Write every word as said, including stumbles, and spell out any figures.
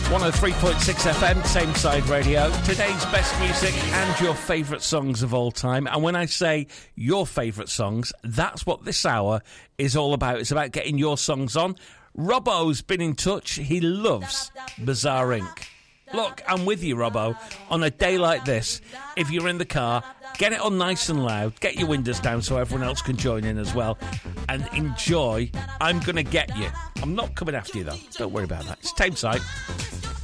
one oh three point six F M, Same Side Radio. Today's best music and your favourite songs of all time. And when I say your favourite songs, that's what this hour is all about. It's about getting your songs on. Robbo's been in touch. He loves Bizarre Incorporated. Look, I'm with you, Robbo. On a day like this, if you're in the car, get it on nice and loud. Get your windows down so everyone else can join in as well. And enjoy I'm Gonna Get You. I'm not coming after you, though. Don't worry about that. It's Tameside.